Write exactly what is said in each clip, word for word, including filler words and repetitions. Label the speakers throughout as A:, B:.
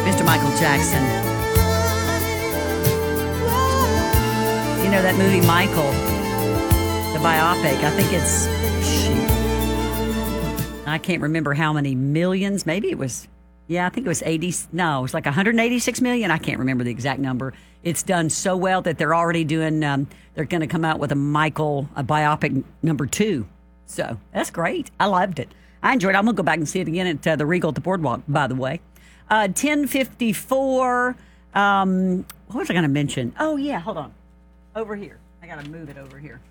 A: Mister Michael Jackson. You know that movie Michael, the biopic, I think it's, shoot, I can't remember how many millions, maybe it was, yeah, I think it was eighty, no, it was like one hundred eighty-six million, I can't remember the exact number. It's done so well that they're already doing, um, they're going to come out with a Michael, a biopic number two. So that's great. I loved it. I enjoyed it. I'm going to go back and see it again at uh, the Regal at the Boardwalk, by the way. Uh, ten fifty-four, um, what was I going to mention? Oh, yeah, hold on. Over here. I got to move it over here.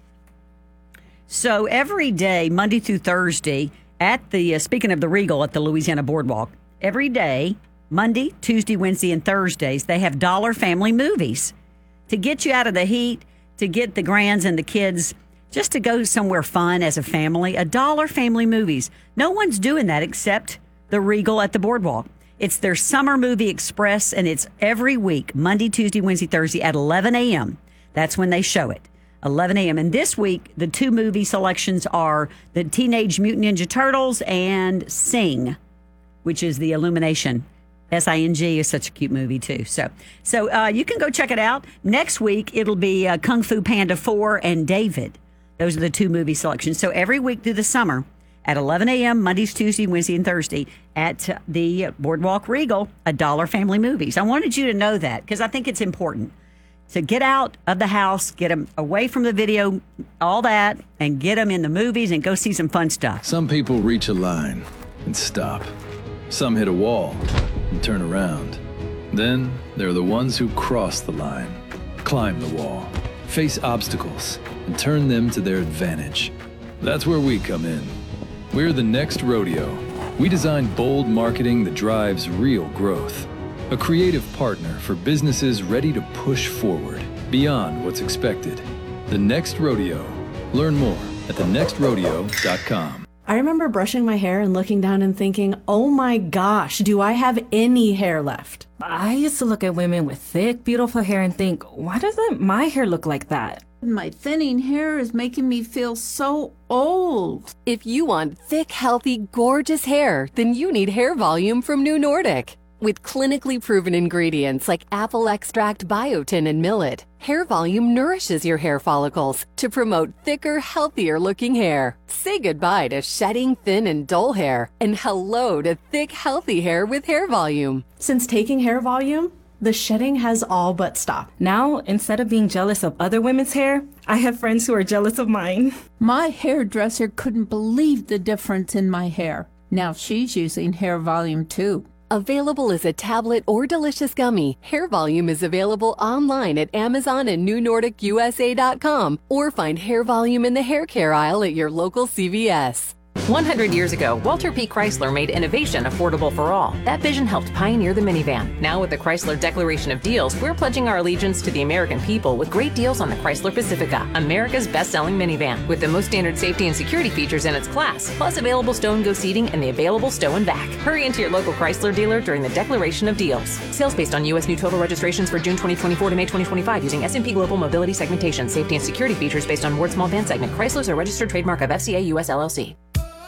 A: So every day, Monday through Thursday, at the, uh, speaking of the Regal at the Louisiana Boardwalk, every day, Monday, Tuesday, Wednesday, and Thursdays, they have dollar family movies to get you out of the heat, to get the grands and the kids just to go somewhere fun as a family. A dollar family movies. No one's doing that except the Regal at the Boardwalk. It's their Summer Movie Express, and it's every week, Monday, Tuesday, Wednesday, Thursday at eleven a.m. That's when they show it, eleven a.m. And this week, the two movie selections are the Teenage Mutant Ninja Turtles and Sing, which is the Illumination. S I N G is such a cute movie, too. So so uh, you can go check it out. Next week, it'll be uh, Kung Fu Panda four and David. Those are the two movie selections. So every week through the summer at eleven a.m., Mondays, Tuesday, Wednesday, and Thursday at the Boardwalk Regal, a dollar family movies. I wanted you to know that because I think it's important to get out of the house, get them away from the video, all that, and get them in the movies and go see some fun stuff.
B: Some people reach a line and stop. Some hit a wall and turn around. Then there are the ones who cross the line, climb the wall, face obstacles, and turn them to their advantage. That's where we come in. We're the Next Rodeo. We design bold marketing that drives real growth. A creative partner for businesses ready to push forward beyond what's expected. The Next Rodeo. Learn more at the next rodeo dot com.
C: I remember brushing my hair and looking down and thinking, oh my gosh, do I have any hair left?
D: I used to look at women with thick, beautiful hair and think, why doesn't my hair look like that?
E: My thinning hair is making me feel so old.
F: If you want thick, healthy, gorgeous hair, then you need Hair Volume from New Nordic. With clinically proven ingredients like apple extract, biotin, and millet, Hair Volume nourishes your hair follicles to promote thicker, healthier looking hair. Say goodbye to shedding, thin, and dull hair, and hello to thick, healthy hair with Hair Volume.
C: Since taking Hair Volume, the shedding has all but stopped.
D: Now, instead of being jealous of other women's hair, I have friends who are jealous of mine.
E: My hairdresser couldn't believe the difference in my hair. Now she's using Hair Volume too.
F: Available as a tablet or delicious gummy, Hair Volume is available online at Amazon and New Nordic U S A dot com, or find Hair Volume in the hair care aisle at your local C V S.
G: one hundred years ago, Walter P. Chrysler made innovation affordable for all. That vision helped pioneer the minivan. Now with the Chrysler Declaration of Deals, we're pledging our allegiance to the American people with great deals on the Chrysler Pacifica, America's best-selling minivan, with the most standard safety and security features in its class, plus available stow and go seating and the available stow and back. Hurry into your local Chrysler dealer during the Declaration of Deals. Sales based on U S new total registrations for June twenty twenty-four to May twenty twenty-five using S and P Global Mobility Segmentation. Safety and security features based on Ward Small Van Segment. Chrysler's a registered trademark of F C A U S L L C.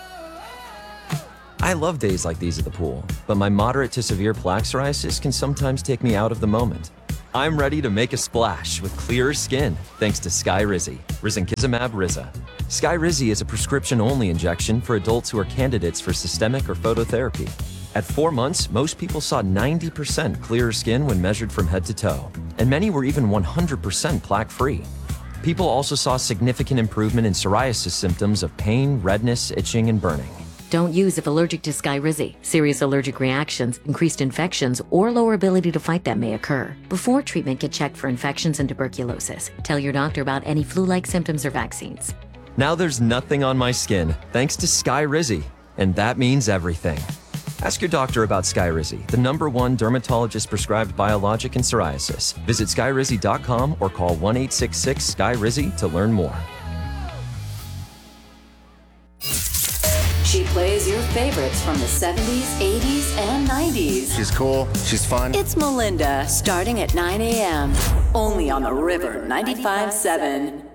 H: I love days like these at the pool, but my moderate to severe plaque psoriasis can sometimes take me out of the moment. I'm ready to make a splash with clearer skin thanks to Skyrizi, risankizumab Riza. Skyrizi is a prescription-only injection for adults who are candidates for systemic or phototherapy. At four months, most people saw ninety percent clearer skin when measured from head to toe, and many were even one hundred percent plaque-free. People also saw significant improvement in psoriasis symptoms of pain, redness, itching, and burning.
I: Don't use if allergic to Skyrizi. Serious allergic reactions, increased infections, or lower ability to fight them may occur. Before treatment, get checked for infections and tuberculosis. Tell your doctor about any flu-like symptoms or vaccines.
H: Now there's nothing on my skin thanks to Skyrizi, and that means everything. Ask your doctor about Skyrizi, the number one dermatologist-prescribed biologic in psoriasis. Visit skyrizi dot com or call one eight six six Sky Rizi to learn more.
J: She plays your favorites from the seventies, eighties, and nineties.
K: She's cool. She's fun.
J: It's Melinda, starting at nine a.m. Only on the River ninety-five point seven.